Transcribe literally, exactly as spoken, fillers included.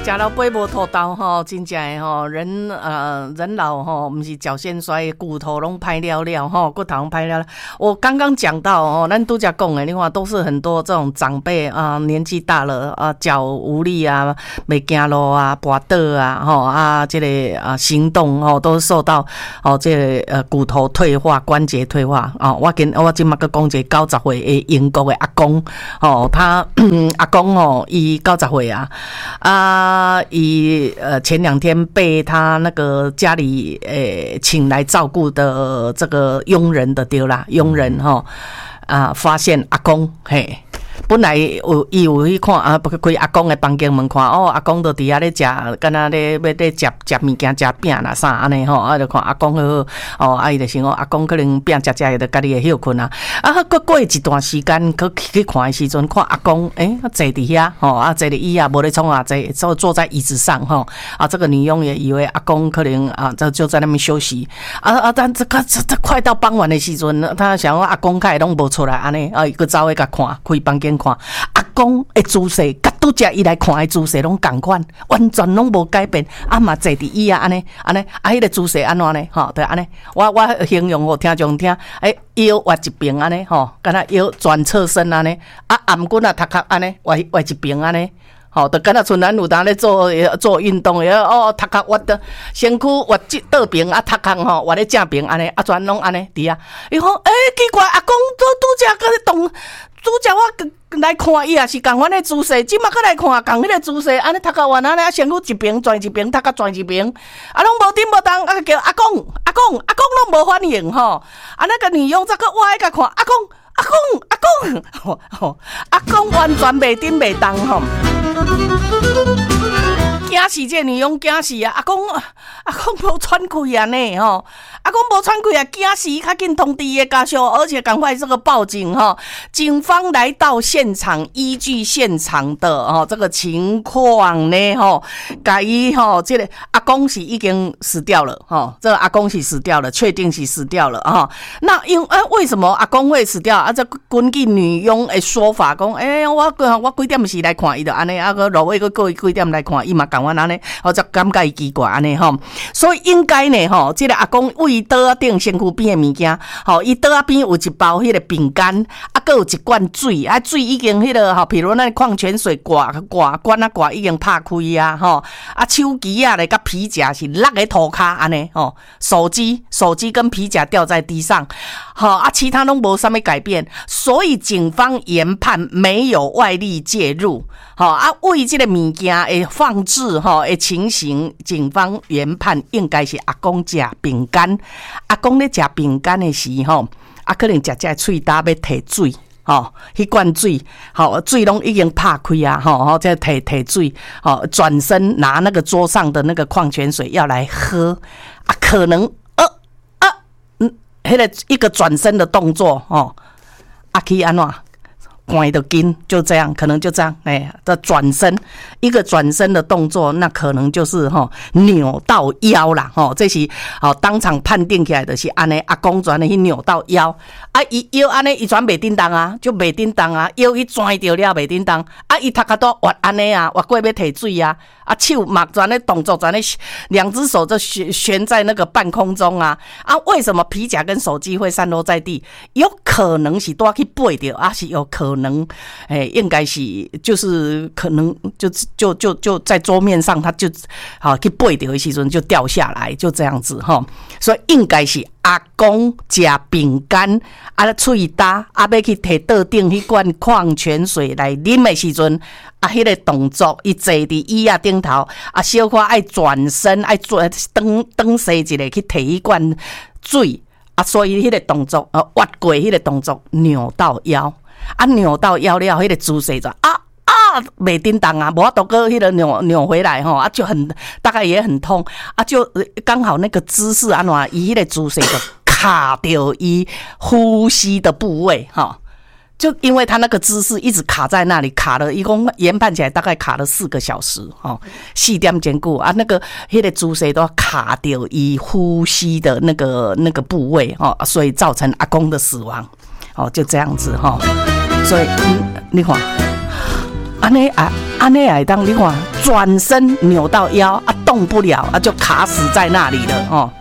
食到八无土豆吼，真正诶吼，人呃人老吼，不是脚先衰，骨头拢歹了了吼，骨头拢歹了了。我刚刚讲到哦，咱拄则讲诶，你看都是很多这种长辈啊、呃，年纪大了啊，脚无力啊，袂行路啊，跋倒啊，吼啊，这个啊行动吼都受到哦，这个呃骨头退化、关节退化啊、哦。我跟我今麦个讲一个九十岁诶英国诶阿公哦，他阿公哦，伊九十岁啊。啊，以呃前两天被他那个家里诶、呃、请来照顾的这个佣人的丢啦，佣人哈啊发现阿公嘿。本来有伊有去看啊，开阿公的房间门看，哦，阿公都伫遐咧食，敢若咧要咧食食物件、食饼啦啥安尼吼，啊，就看阿公好好，哦，啊，伊就想讲阿公可能饼食食，伊就家己会休困啊。啊，过过一段时间，去去看的时阵，看阿公诶，坐伫遐吼，啊，坐伫椅啊，无咧创啊，坐坐坐在椅子上吼，啊，这个女佣也以为阿公可能啊，就就在那边休息，啊啊，但这个这这快到傍晚的时阵，他想讲阿公开拢无出来安尼，啊，伊个走去甲看，开房间。看阿公的姿势，甲拄则伊来看的姿势拢同款，完全拢无改变。啊嘛坐伫椅啊，安尼安尼，啊，迄个姿势安怎呢？吼，对安尼。我我形容互听众听，诶，腰歪一边安尼，吼，敢若腰转侧身安尼，啊，颔骨啊，头壳安尼，歪歪一边安尼。吼，就敢若像咱有当咧做做运动诶，哦，头壳屈的，身躯屈倒边啊，头壳吼屈咧正边安尼，啊，全拢安尼伫啊。伊讲，诶、欸，奇怪，阿公都拄则个动，拄则我来看伊也是共款诶姿势，即马搁来看共迄个姿势，安尼头壳弯安尼，啊，身躯一边转一边，头壳转一边，啊，拢无点无动，啊，叫阿公，阿公，阿公拢无反应吼，啊，那个女佣则搁歪甲看，阿公。阿公，阿公，吼吼，阿公完全袂顶袂动吼，惊死这女佣惊死啊！阿公，阿公无喘气啊呢吼，阿公无喘气啊，惊死！较紧通知伊的家属，而且赶快这个报警哈。警方来到现场，依据现场的哈这个情况呢哈，甲伊哈这个阿公是已经死掉了哈，这个阿公是死掉了，确定是死掉了哈。那因呃为什么阿公会死掉？啊，这根据女佣的说法讲，诶、欸，我我几点时来看伊就安尼，啊个落尾个过几点来看伊嘛共阮安尼，我则感觉奇怪安尼吼。所以应该呢吼，这个阿公为桌仔顶身躯边的物件，吼，伊桌仔边有一包迄个饼干，啊，搁有一罐水，啊，水已经迄、那个吼，比如咱矿泉水挂挂罐啊挂已经拍开啊，吼，啊手机啊咧甲皮夹是落在涂骹安尼吼，手机手机跟皮夹掉在地上，好啊，其他拢无啥物改变。所以警方研判没有外力介入，好啊，为这个物件的放置哈的情形，警方研判应该是阿公食饼干，阿公咧食饼干的时候，啊可能食食喙焦要摕水。吼，迄罐水，吼水拢已经拍开啊，吼吼，再摕摕水，吼转身拿那个桌上的那个矿泉水要来喝，啊，可能呃啊，嗯，迄个一个转身的动作，吼。啊，去安怎？关得紧，就这样，可能就这样，哎、欸，的转身，一个转身的动作，那可能就是哈扭到腰啦，哈，这是好当场判定起来的是安尼，阿公转的去扭到腰，啊，伊腰安尼伊转袂叮当啊，就袂叮当啊，腰伊转掉了袂叮当，啊，伊头壳都滑安尼啊，滑过要摕水啊，啊，手嘛转的动作转的，两只手就悬悬在那个半空中啊，啊，为什么皮夹跟手机会散落在地？有可能是多去背掉，啊，是有可能。可能，哎、欸，应该是就是可能就就就就在桌面上，他就好去背掉的时阵就掉下来，就这样子哈。所以应该是阿公食饼干，啊，喙焦，啊，要去摕桌顶迄罐矿泉水来啉的时阵，啊，迄、那个动作，伊坐伫椅仔顶头，啊，小可爱转身，爱转转转西一个去摕迄罐水，啊，所以迄个动作，呃，滑过迄个动作，扭到腰。啊，扭到腰了，迄、那个姿势就啊啊，袂叮当啊，无法度个迄个扭扭回来吼，啊就很大概也很痛啊，就刚好那个姿势安怎，伊迄个姿势就卡到伊呼吸的部位哈，就因为他那个姿势一直卡在那里，卡了一共研判起来大概卡了四个小时哈，四点钟久啊，那个迄个姿势都卡到伊呼吸的那个那个部位哈，所以造成阿公的死亡。哦，就这样子哈，所以、嗯、你看， 安尼啊，安尼也当你看，转身扭到腰啊，动不了啊，就卡死在那里了哦。